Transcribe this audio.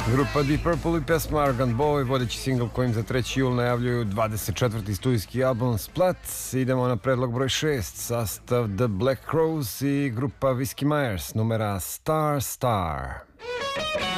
Grupa Deep Purple i pesma Arrogant Boy, vodeći singl kojim za 3. jul najavljuju 24. studijski album Splat. Idemo na predlog broj 6, sastav The Black Crowes i grupa Whiskey Myers, numera Star Star.